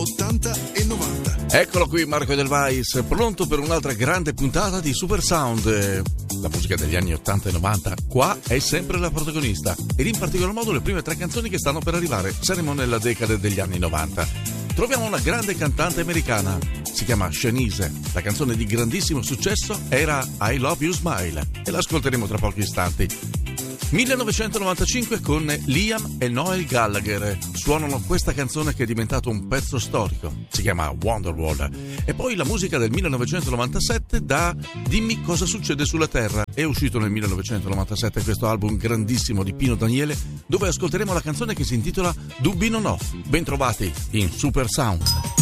80 e 90. Eccolo qui Marco Edelweiss, pronto per un'altra grande puntata di Super Sound. La musica degli anni 80 e 90 qua è sempre la protagonista, ed in particolar modo le prime tre canzoni che stanno per arrivare. Saremo nella decade degli anni 90. Troviamo una grande cantante americana, si chiama Shanice. La canzone di grandissimo successo era I Love You Smile e l'ascolteremo tra pochi istanti. 1995 con Liam e Noel Gallagher suonano questa canzone che è diventato un pezzo storico, si chiama Wonderwall. E poi la musica del 1997 da Dimmi cosa succede sulla Terra. È uscito nel 1997 questo album grandissimo di Pino Daniele, dove ascolteremo la canzone che si intitola Dubbi non ho. Bentrovati in Super Sound.